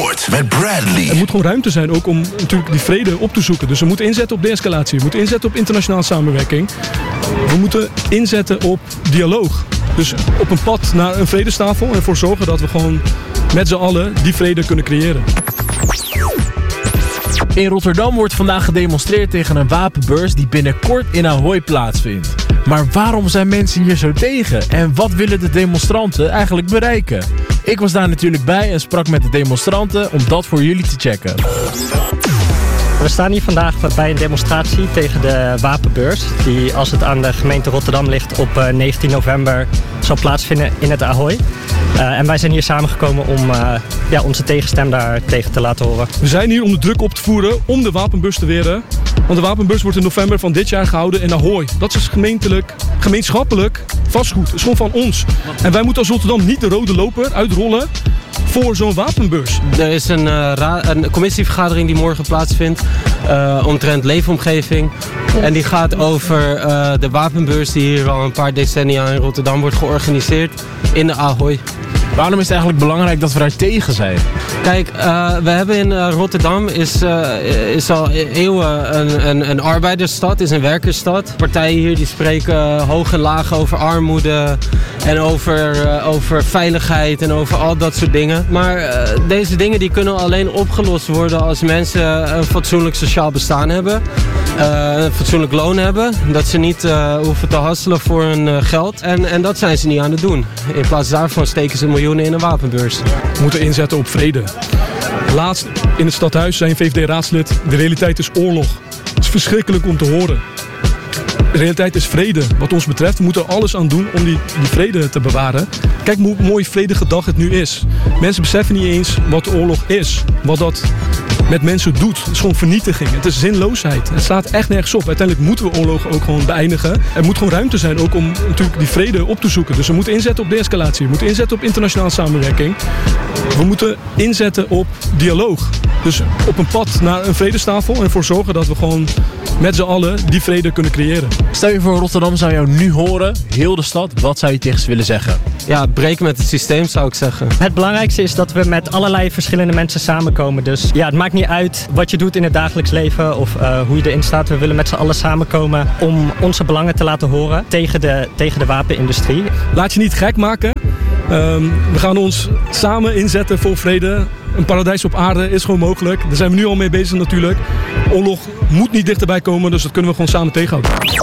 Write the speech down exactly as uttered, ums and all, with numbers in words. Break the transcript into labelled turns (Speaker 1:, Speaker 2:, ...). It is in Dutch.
Speaker 1: Sport met Bradley.
Speaker 2: Er moet gewoon ruimte zijn ook om natuurlijk die vrede op te zoeken. Dus we moeten inzetten op de-escalatie. We moeten inzetten op internationale samenwerking. We moeten inzetten op dialoog. Dus op een pad naar een vredestafel en ervoor zorgen dat we gewoon met z'n allen die vrede kunnen creëren.
Speaker 3: In Rotterdam wordt vandaag gedemonstreerd tegen een wapenbeurs die binnenkort in Ahoy plaatsvindt. Maar waarom zijn mensen hier zo tegen? En wat willen de demonstranten eigenlijk bereiken? Ik was daar natuurlijk bij en sprak met de demonstranten om dat voor jullie te checken.
Speaker 4: We staan hier vandaag bij een demonstratie tegen de wapenbeurs, die als het aan de gemeente Rotterdam ligt op negentien november zal plaatsvinden in het Ahoy. Uh, en wij zijn hier samengekomen om uh, ja, onze tegenstem daar tegen te laten horen.
Speaker 2: We zijn hier om de druk op te voeren om de wapenbeurs te weren. Want de wapenbeurs wordt in november van dit jaar gehouden in Ahoy. Dat is gemeentelijk, gemeenschappelijk vastgoed. Dat is gewoon van ons. En wij moeten als Rotterdam niet de rode loper uitrollen voor zo'n wapenbeurs.
Speaker 5: Er is een, uh, ra- een commissievergadering die morgen plaatsvindt uh, omtrent leefomgeving. En die gaat over uh, de wapenbeurs die hier al een paar decennia in Rotterdam wordt georganiseerd in de Ahoy.
Speaker 3: Waarom is het eigenlijk belangrijk dat we daar tegen zijn?
Speaker 5: Kijk, uh, we hebben in uh, Rotterdam is, uh, is al eeuwen een, een, een arbeidersstad, is een werkersstad. Partijen hier die spreken hoog en laag over armoede en over, uh, over veiligheid en over al dat soort dingen. Maar uh, deze dingen die kunnen alleen opgelost worden als mensen een fatsoenlijk sociaal bestaan hebben. Uh, een fatsoenlijk loon hebben. Dat ze niet uh, hoeven te hasselen voor hun uh, geld. En, en dat zijn ze niet aan het doen. In plaats daarvan steken ze miljoenen in een wapenbeurs.
Speaker 2: We moeten inzetten op vrede. Laatst in het stadhuis zei een V V D-raadslid: de realiteit is oorlog. Het is verschrikkelijk om te horen. De realiteit is vrede. Wat ons betreft, we moeten er alles aan doen om die, die vrede te bewaren. Kijk hoe mooi vredige dag het nu is. Mensen beseffen niet eens wat oorlog is. Wat dat met mensen doet. Het is gewoon vernietiging. Het is zinloosheid. Het staat echt nergens op. Uiteindelijk moeten we oorlogen ook gewoon beëindigen. Er moet gewoon ruimte zijn ook om natuurlijk die vrede op te zoeken. Dus we moeten inzetten op de-escalatie. We moeten inzetten op internationale samenwerking. We moeten inzetten op dialoog. Dus op een pad naar een vredestafel en ervoor zorgen dat we gewoon met z'n allen die vrede kunnen creëren.
Speaker 3: Stel je voor, Rotterdam zou jou nu horen, heel de stad. Wat zou je tegen ze willen zeggen?
Speaker 5: Ja, breken met het systeem zou ik zeggen.
Speaker 4: Het belangrijkste is dat we met allerlei verschillende mensen samenkomen. Dus ja, het maakt niet uit wat je doet in het dagelijks leven of uh, hoe je erin staat. We willen met z'n allen samenkomen om onze belangen te laten horen tegen de, tegen de wapenindustrie.
Speaker 2: Laat je niet gek maken. Um, we gaan ons samen inzetten voor vrede. Een paradijs op aarde is gewoon mogelijk. Daar zijn we nu al mee bezig natuurlijk. Oorlog moet niet dichterbij komen, dus dat kunnen we gewoon samen tegenhouden.